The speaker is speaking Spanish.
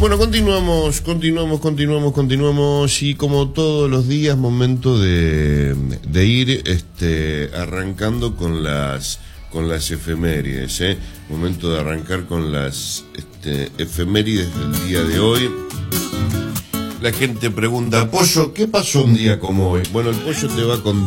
Bueno, continuamos y como todos los días, momento de ir arrancando con las efemérides, momento de arrancar con las efemérides del día de hoy. La gente pregunta, Pollo, ¿qué pasó un día como hoy? Bueno, el Pollo te va a contar.